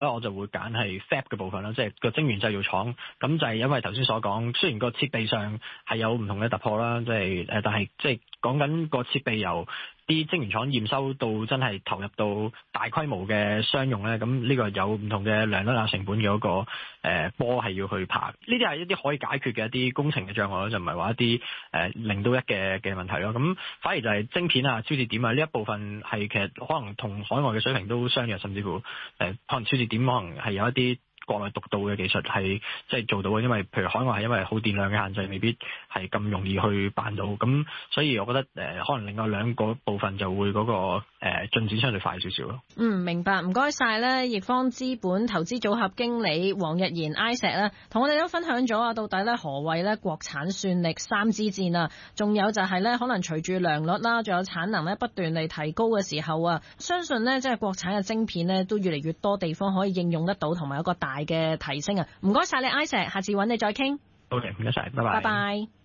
我就會揀係 Fab 嘅部分啦，即係個晶圓製造廠。咁就係因為頭先所講，雖然個設備上係有唔同嘅突破啦，即係但係即係講緊個設備由啲晶圓廠驗收到真係投入到大規模嘅商用咧，咁呢個有唔同嘅良率啊、成本嘅嗰個波係要去爬。呢啲係一啲可以解決嘅一啲工程嘅障礙咯，就唔係話一啲0到1嘅問題咯。咁反而就係晶片啊、超節點啊呢一部分係其實可能同海外嘅水平都相若，甚至乎可能超節點可能係有一啲國內獨到嘅技術係即係做到嘅，因為譬如海外係因為好電量嘅限制，未必係咁容易去辦到，咁所以我覺得可能另外兩個部分就會嗰個進展相對快少少咯。 明白，唔該晒咧，易方資本投資組合經理黃日賢 Isaac 咧，同我哋都分享咗啊，到底咧何謂咧國產算力3支箭啊，仲有就係咧可能隨住良率啦，仲有產能咧不斷嚟提高嘅時候啊，相信咧即係國產嘅晶片咧都越嚟越多地方可以應用得到，同埋有一個大嘅提升啊！唔該晒你 Isaac， 下次揾你再傾。 好嘅，唔該晒，拜拜。 拜拜。